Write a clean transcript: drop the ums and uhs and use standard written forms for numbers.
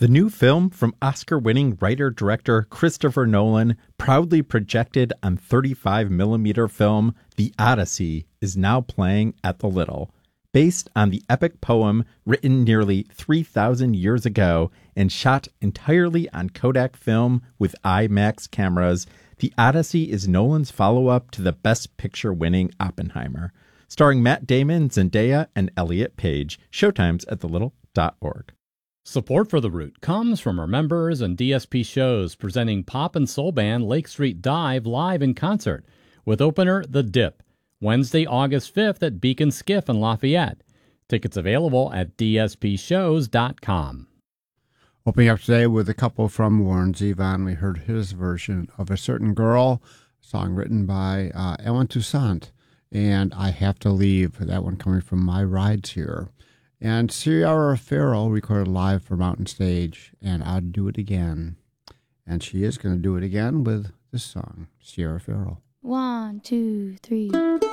The new film from Oscar-winning writer-director Christopher Nolan, proudly projected on 35mm film, The Odyssey, is now playing at the Little. Based on the epic poem written nearly 3,000 years ago and shot entirely on Kodak film with IMAX cameras, The Odyssey is Nolan's follow-up to the Best Picture-winning Oppenheimer. Starring Matt Damon, Zendaya, and Elliot Page. Showtimes at thelittle.org. Support for The Root comes from our members and DSP shows presenting pop and soul band Lake Street Dive live in concert with opener The Dip, Wednesday, August 5th at Beacon Skiff in Lafayette. Tickets available at dspshows.com. Opening up today with a couple from Warren Zevon. We heard his version of A Certain Girl, a song written by Ellen Toussaint, and I Have to Leave, that one coming from My Rides Here. And Sierra Farrell recorded live for Mountain Stage, and I'd Do It Again. And she is going to do it again with this song, Sierra Farrell. 1, 2, 3.